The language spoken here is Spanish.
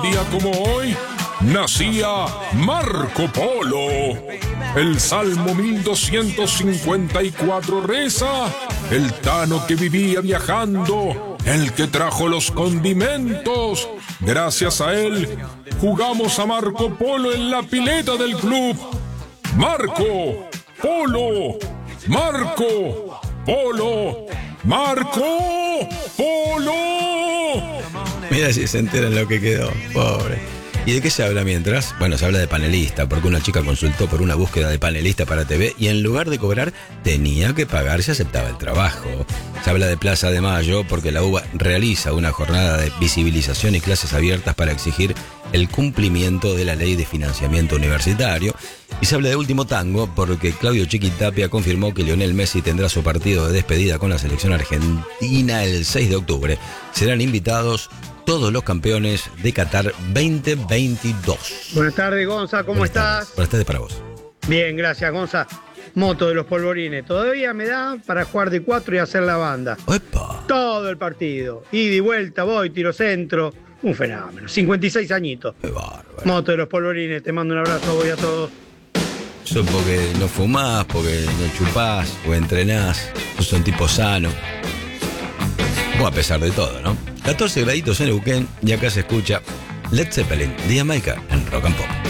Día como hoy, nacía Marco Polo. El Salmo 1254 reza: el tano que vivía viajando, el que trajo los condimentos. Gracias a él, jugamos a Marco Polo en la pileta del club. Marco Polo, Marco Polo, Marco Polo. Mira si se enteran lo que quedó, pobre. ¿Y de qué se habla mientras? Bueno, se habla de panelista, porque una chica consultó por una búsqueda de panelista para TV y en lugar de cobrar, tenía que pagar si aceptaba el trabajo. Se habla de Plaza de Mayo porque la UBA realiza una jornada de visibilización y clases abiertas para exigir el cumplimiento de la ley de financiamiento universitario. Y se habla de Último Tango porque Claudio Chiquitapia confirmó que Lionel Messi tendrá su partido de despedida con la selección argentina el 6 de octubre. Serán invitados todos los campeones de Qatar 2022. Buenas tardes, Gonza, ¿cómo estás? Buenas tardes para vos. Bien, gracias, Gonza. Moto de los polvorines. Todavía me da para jugar de 4 y hacer la banda. ¡Epa! Todo el partido. Ida y vuelta, voy, tiro centro. Un fenómeno. 56 añitos. ¡Qué bárbaro! Moto de los polvorines. Te mando un abrazo, voy a todos. Eso porque no fumás, porque no chupás o entrenás. Sos un tipo sano. O a pesar de todo, ¿no? 14 graditos en Neuquén y acá se escucha Led Zeppelin de Jamaica en Rock and Pop.